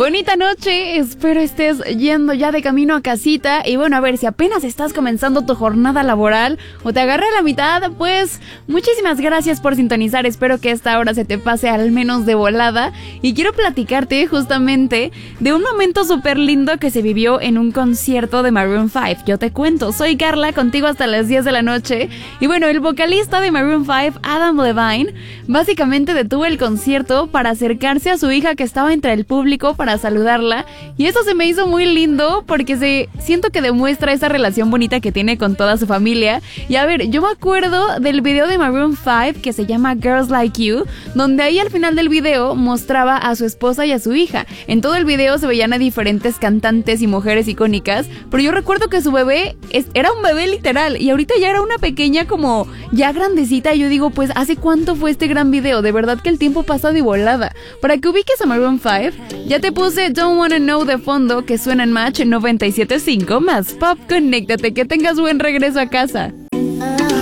Bonita noche, espero estés yendo ya de camino a casita. Y bueno, a ver, si apenas estás comenzando tu jornada laboral o te agarré a la mitad, pues muchísimas gracias por sintonizar. Espero que esta hora se te pase al menos de volada. Y quiero platicarte justamente de un momento súper lindo que se vivió en un concierto de Maroon 5. Yo te cuento, soy Carla, contigo hasta las 10 de la noche. Y bueno, el vocalista de Maroon 5, Adam Levine, básicamente detuvo el concierto para acercarse a su hija que estaba entre el público para saludarla, y eso se me hizo muy lindo porque siento que demuestra esa relación bonita que tiene con toda su familia. Y a ver, yo me acuerdo del video de Maroon 5 que se llama Girls Like You, donde ahí al final del video mostraba a su esposa y a su hija. En todo el video se veían a diferentes cantantes y mujeres icónicas, pero yo recuerdo que su bebé era un bebé literal, y ahorita ya era una pequeña como ya grandecita, y yo digo, pues ¿hace cuánto fue este gran video? De verdad que el tiempo pasa de volada. Para que ubiques a Maroon 5, ya te puse Don't Wanna Know de fondo, que suena en Match 97.5 más Pop. Conéctate, que tengas buen regreso a casa.